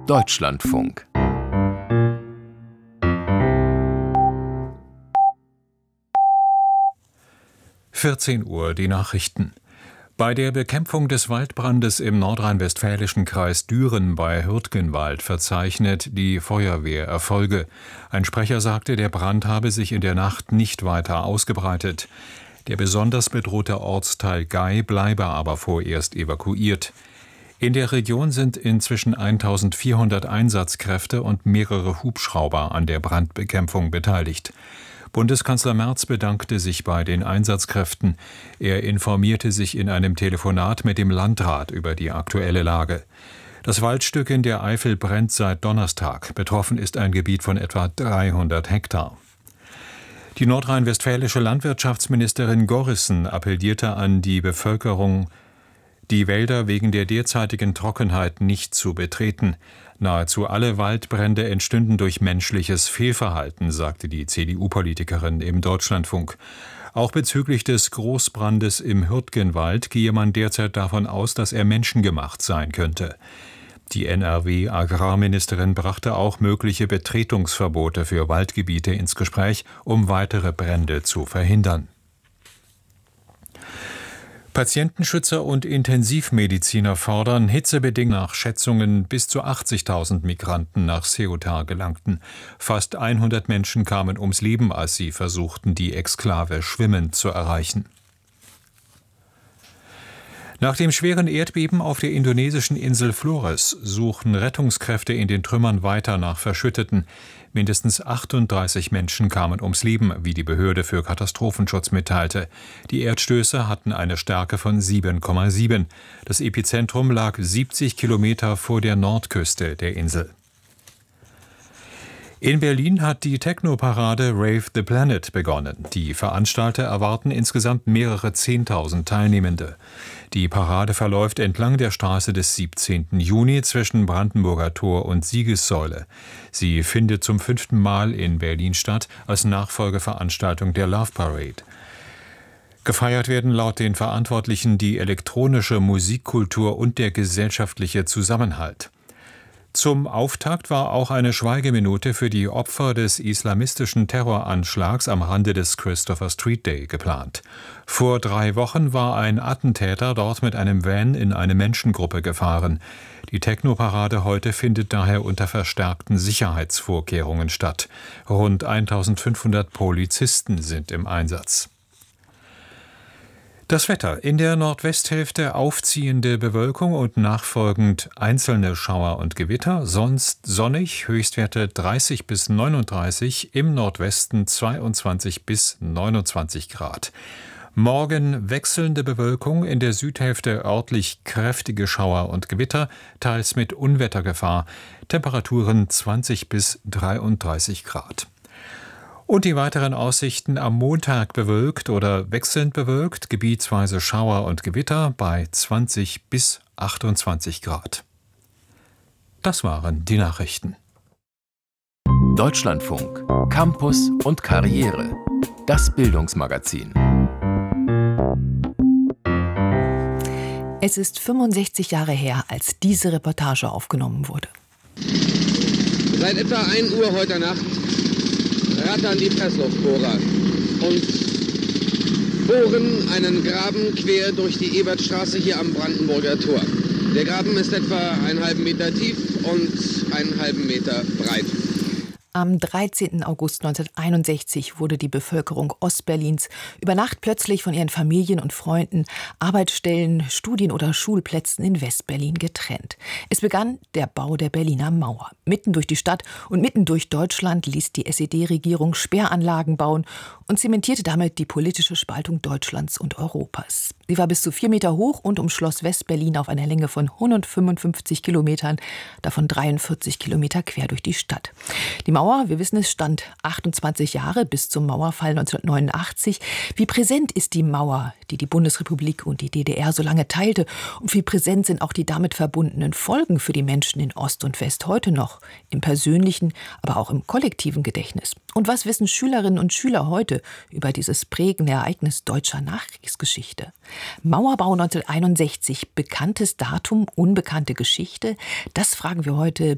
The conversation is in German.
Deutschlandfunk. Uhr, die Nachrichten. Bei der Bekämpfung des Waldbrandes im nordrhein-westfälischen Kreis Düren bei Hürtgenwald verzeichnet die Feuerwehr Erfolge. Ein Sprecher sagte, der Brand habe sich in der Nacht nicht weiter ausgebreitet. Der besonders bedrohte Ortsteil Gay bleibe aber vorerst evakuiert. In der Region sind inzwischen 1400 Einsatzkräfte und mehrere Hubschrauber an der Brandbekämpfung beteiligt. Bundeskanzler Merz bedankte sich bei den Einsatzkräften. Er informierte sich in einem Telefonat mit dem Landrat über die aktuelle Lage. Das Waldstück in der Eifel brennt seit Donnerstag. Betroffen ist ein Gebiet von etwa 300 Hektar. Die nordrhein-westfälische Landwirtschaftsministerin Gorrissen appellierte an die Bevölkerung, die Wälder wegen der derzeitigen Trockenheit nicht zu betreten. Nahezu alle Waldbrände entstünden durch menschliches Fehlverhalten, sagte die CDU-Politikerin im Deutschlandfunk. Auch bezüglich des Großbrandes im Hürtgenwald gehe man derzeit davon aus, dass er menschengemacht sein könnte. Die NRW-Agrarministerin brachte auch mögliche Betretungsverbote für Waldgebiete ins Gespräch, um weitere Brände zu verhindern. Patientenschützer und Intensivmediziner fordern, hitzebedingt nach Schätzungen bis zu 80.000 Migranten nach Ceuta gelangten. Fast 100 Menschen kamen ums Leben, als sie versuchten, die Exklave schwimmend zu erreichen. Nach dem schweren Erdbeben auf der indonesischen Insel Flores suchen Rettungskräfte in den Trümmern weiter nach Verschütteten. Mindestens 38 Menschen kamen ums Leben, wie die Behörde für Katastrophenschutz mitteilte. Die Erdstöße hatten eine Stärke von 7,7. Das Epizentrum lag 70 Kilometer vor der Nordküste der Insel. In Berlin hat die Techno-Parade Rave the Planet begonnen. Die Veranstalter erwarten insgesamt mehrere 10.000 Teilnehmende. Die Parade verläuft entlang der Straße des 17. Juni zwischen Brandenburger Tor und Siegessäule. Sie findet zum 5. Mal in Berlin statt, als Nachfolgeveranstaltung der Love Parade. Gefeiert werden laut den Verantwortlichen die elektronische Musikkultur und der gesellschaftliche Zusammenhalt. Zum Auftakt war auch eine Schweigeminute für die Opfer des islamistischen Terroranschlags am Rande des Christopher Street Day geplant. Vor 3 Wochen war ein Attentäter dort mit einem Van in eine Menschengruppe gefahren. Die Techno-Parade heute findet daher unter verstärkten Sicherheitsvorkehrungen statt. Rund 1500 Polizisten sind im Einsatz. Das Wetter: in der Nordwesthälfte aufziehende Bewölkung und nachfolgend einzelne Schauer und Gewitter, sonst sonnig, Höchstwerte 30 bis 39, im Nordwesten 22 bis 29 Grad. Morgen wechselnde Bewölkung, in der Südhälfte örtlich kräftige Schauer und Gewitter, teils mit Unwettergefahr, Temperaturen 20 bis 33 Grad. Und die weiteren Aussichten: am Montag bewölkt oder wechselnd bewölkt, gebietsweise Schauer und Gewitter bei 20 bis 28 Grad. Das waren die Nachrichten. Deutschlandfunk. Campus und Karriere. Das Bildungsmagazin. Es ist 65 Jahre her, als diese Reportage aufgenommen wurde. Seit etwa 1 Uhr heute Nacht rattern die Pressluftbohrer und bohren einen Graben quer durch die Ebertstraße hier am Brandenburger Tor. Der Graben ist etwa 1,5 Meter tief und 1,5 Meter breit. Am 13. August 1961 wurde die Bevölkerung Ostberlins über Nacht plötzlich von ihren Familien und Freunden, Arbeitsstellen, Studien- oder Schulplätzen in Westberlin getrennt. Es begann der Bau der Berliner Mauer. Mitten durch die Stadt und mitten durch Deutschland ließ die SED-Regierung Sperranlagen bauen und zementierte damit die politische Spaltung Deutschlands und Europas. Sie war bis zu 4 Meter hoch und umschloss Westberlin auf einer Länge von 155 Kilometern, davon 43 Kilometer quer durch die Stadt. Die Mauer, wir wissen es, stand 28 Jahre bis zum Mauerfall 1989. Wie präsent ist die Mauer, die die Bundesrepublik und die DDR so lange teilte? Und wie präsent sind auch die damit verbundenen Folgen für die Menschen in Ost und West heute noch? Im persönlichen, aber auch im kollektiven Gedächtnis. Und was wissen Schülerinnen und Schüler heute über dieses prägende Ereignis deutscher Nachkriegsgeschichte? Mauerbau 1961, bekanntes Datum, unbekannte Geschichte? Das fragen wir heute